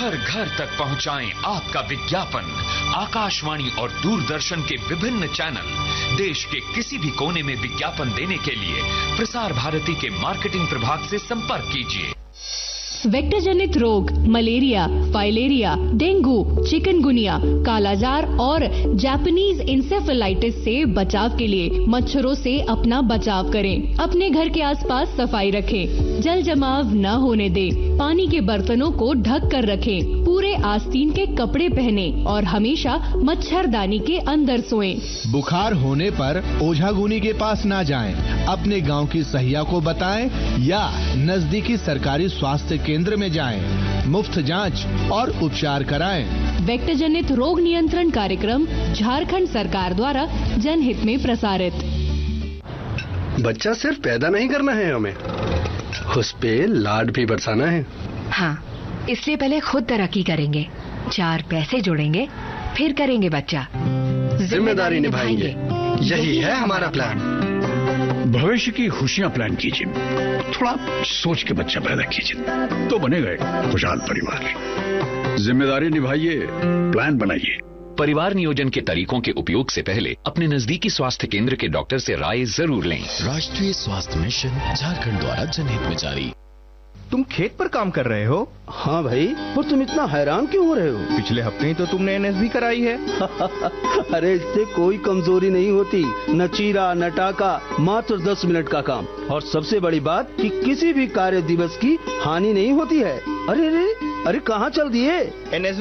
घर घर तक पहुंचाएं आपका विज्ञापन। आकाशवाणी और दूरदर्शन के विभिन्न चैनल देश के किसी भी कोने में विज्ञापन देने के लिए प्रसार भारती के मार्केटिंग प्रभाग से संपर्क कीजिए। वेक्टर जनित रोग मलेरिया, फाइलेरिया, डेंगू, चिकनगुनिया, कालाजार और जापानीज इंसेफेलाइटिस से बचाव के लिए मच्छरों से अपना बचाव करें। अपने घर के आसपास सफाई रखें, जल जमाव न होने दें, पानी के बर्तनों को ढक कर रखें, पूरे आस्तीन के कपड़े पहने और हमेशा मच्छरदानी के अंदर सोएं। बुखार होने पर ओझागुनी के पास ना जाएं, अपने गांव की सहिया को बताएं या नजदीकी सरकारी स्वास्थ्य केंद्र में जाएं। मुफ्त जांच और उपचार कराएं। वेक्टर जनित रोग नियंत्रण कार्यक्रम झारखंड सरकार द्वारा जनहित में प्रसारित। बच्चा सिर्फ पैदा नहीं करना है हमें, उस पे लाड भी बरसाना है। हाँ, इसलिए पहले खुद तरक्की करेंगे, 4 पैसे जोड़ेंगे, फिर करेंगे बच्चा। जिम्मेदारी निभाएंगे, यही है हमारा प्लान। भविष्य की खुशियां प्लान कीजिए, थोड़ा सोच के बच्चा पैदा कीजिए तो बनेगा एक खुशहाल परिवार। जिम्मेदारी निभाइए, प्लान बनाइए। परिवार नियोजन के तरीकों के उपयोग से पहले अपने नजदीकी स्वास्थ्य केंद्र के डॉक्टर से राय जरूर लें। राष्ट्रीय स्वास्थ्य मिशन झारखंड द्वारा जनहित में जारी। तुम खेत पर काम कर रहे हो? हाँ भाई, पर तुम इतना हैरान क्यों हो रहे हो? पिछले हफ्ते ही तो तुमने एनएसबी कराई है। अरे इससे कोई कमजोरी नहीं होती, न चीरा न टाका, मात्र 10 मिनट का काम। और सबसे बड़ी बात कि किसी भी कार्य दिवस की हानि नहीं होती है। अरे अरे अरे कहाँ चल दिए? एनएसबी